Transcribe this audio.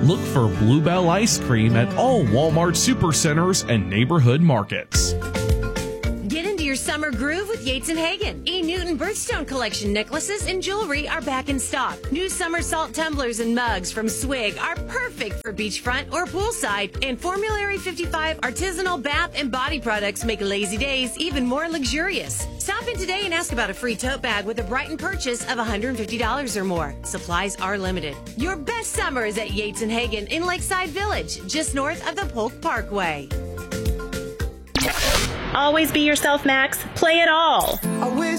Look for Bluebell Ice Cream at all Walmart Supercenters and neighborhood markets. Get into your summer groove with Yates & Hagen. E. Newton Birthstone Collection necklaces and jewelry are back in stock. New summer salt tumblers and mugs from Swig are perfect for beachfront or poolside. And Formulary 55 artisanal bath and body products make lazy days even more luxurious. Stop in today and ask about a free tote bag with a Brighton purchase of $150 or more. Supplies are limited. Your best summer is at Yates & Hagen in Lakeside Village, just north of the Polk Parkway. Always be yourself, Max. Play it all. I wish